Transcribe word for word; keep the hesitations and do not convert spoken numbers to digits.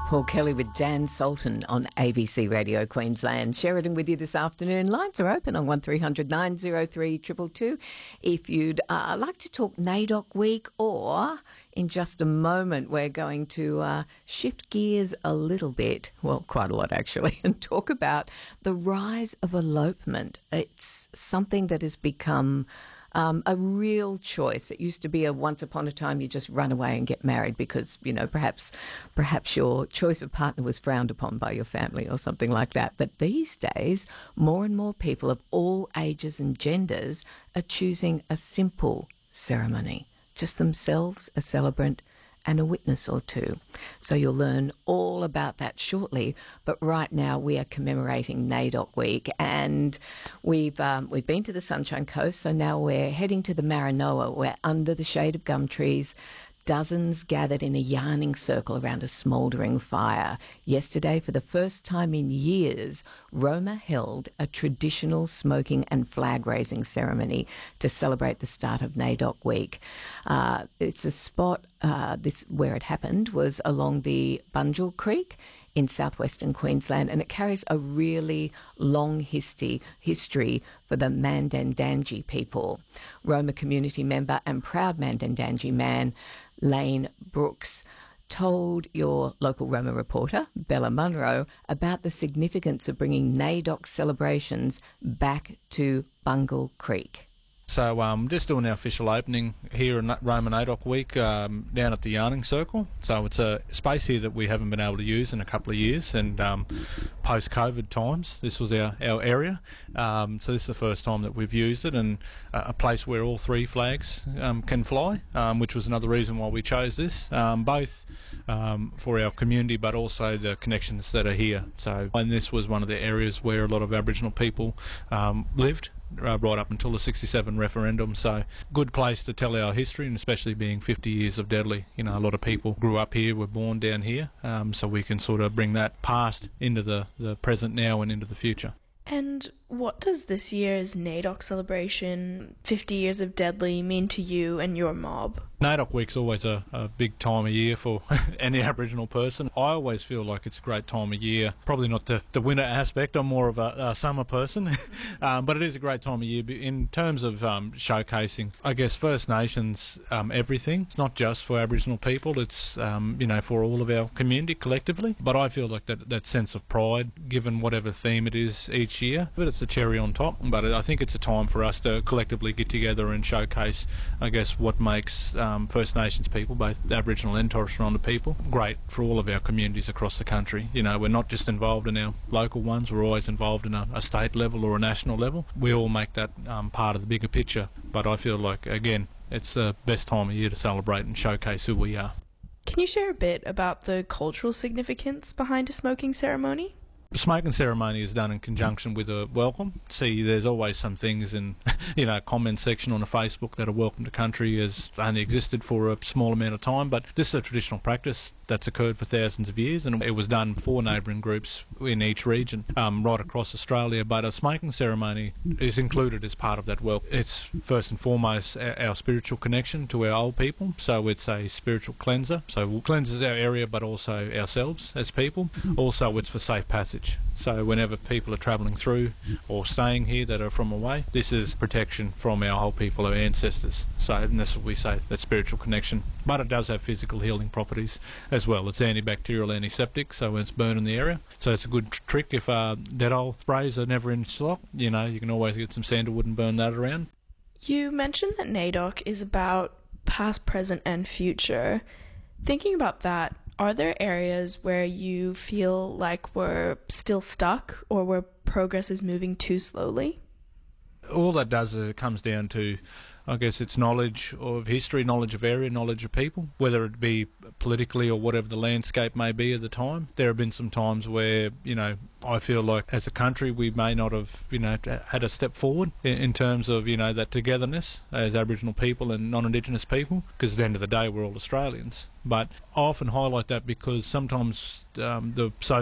Paul Kelly with Dan Sultan on A B C Radio Queensland. Sheridan with you this afternoon. Lines are open on one three hundred nine oh three two two two if you'd uh, like to talk NAIDOC Week, or in just a moment we're going to uh, shift gears a little bit, well, quite a lot actually, and talk about the rise of elopement. It's something that has become Um, a real choice. It used to be a once upon a time you just run away and get married because, you know, perhaps perhaps your choice of partner was frowned upon by your family or something like that. But these days, more and more people of all ages and genders are choosing a simple ceremony, just themselves, a celebrant, and a witness or two. So you'll learn all about that shortly. But right now we are commemorating NAIDOC Week, and we've um, we've been to the Sunshine Coast, so now we're heading to the Maranoa, where under the shade of gum trees, dozens gathered in a yarning circle around a smouldering fire. Yesterday, for the first time in years, Roma held a traditional smoking and flag-raising ceremony to celebrate the start of NAIDOC Week. Uh, it's a spot, uh, this where it happened was along the Bunjil Creek in southwestern Queensland, and it carries a really long history history for the Mandandangi people. Roma community member and proud Mandandangi man Lane Brooks told your local Roma reporter, Bella Munro, about the significance of bringing NAIDOC celebrations back to Bunjil Creek. So um, just doing our official opening here in Roma NAIDOC Week um, down at the Yarning Circle. So it's a space here that we haven't been able to use in a couple of years, and um, post-COVID times, this was our, our area. Um, so this is the first time that we've used it, and a, a place where all three flags um, can fly, um, which was another reason why we chose this, um, both um, for our community but also the connections that are here. So, and this was one of the areas where a lot of Aboriginal people um, lived. Uh, right up until the sixty-seven referendum, so good place to tell our history, and especially being fifty years of Deadly. You know, a lot of people grew up here, were born down here, um, so we can sort of bring that past into the, the present now and into the future. And what does this year's NAIDOC celebration, fifty years of Deadly, mean to you and your mob? NAIDOC Week's always a, a big time of year for any Aboriginal person. I always feel like it's a great time of year. Probably not the, the winter aspect. I'm more of a, a summer person. um, but it is a great time of year in terms of um, showcasing, I guess, First Nations um, everything. It's not just for Aboriginal people. It's, um, you know, for all of our community collectively. But I feel like that, that sense of pride, given whatever theme it is each year, but it's the cherry on top. But I think it's a time for us to collectively get together and showcase, I guess, what makes um, First Nations people, both Aboriginal and Torres Strait Islander people, great for all of our communities across the country. You know, we're not just involved in our local ones, we're always involved in a, a state level or a national level. We all make that um, part of the bigger picture, but I feel like, again, it's the best time of year to celebrate and showcase who we are. Can you share a bit about the cultural significance behind a smoking ceremony? The smoking ceremony is done in conjunction with a welcome. See, there's always some things in, you know, comment section on a Facebook that a welcome to country has only existed for a small amount of time, but this is a traditional practice that's occurred for thousands of years, and it was done for neighbouring groups in each region, um, right across Australia. But a smoking ceremony is included as part of that welcome. It's first and foremost our, our spiritual connection to our old people, so it's a spiritual cleanser. So it cleanses our area, but also ourselves as people. Also, it's for safe passage. So whenever people are travelling through or staying here that are from away, this is protection from our whole people, our ancestors. So, and that's what we say, that spiritual connection. But it does have physical healing properties as well. It's antibacterial, antiseptic, so when it's burned in the area. So it's a good tr- trick if uh, Dettol sprays are never in stock. You know, you can always get some sandalwood and burn that around. You mentioned that NAIDOC is about past, present, and future. Thinking about that, are there areas where you feel like we're still stuck or where progress is moving too slowly? All that does is it comes down to, I guess, it's knowledge of history, knowledge of area, knowledge of people, whether it be politically or whatever the landscape may be at the time. There have been some times where, you know, I feel like as a country we may not have, you know, had a step forward in, in terms of, you know, that togetherness as Aboriginal people and non-Indigenous people, because at the end of the day we're all Australians. But I often highlight that because sometimes um, the